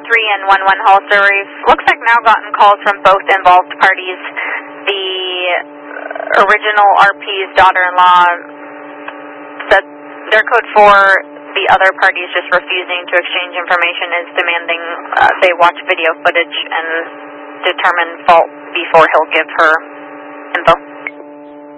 and 11 Holster. We've, looks like now gotten calls from both involved parties. The original RP's daughter-in-law said their code 4, the other parties just refusing to exchange information, is demanding they watch video footage and determine fault before he'll give her info.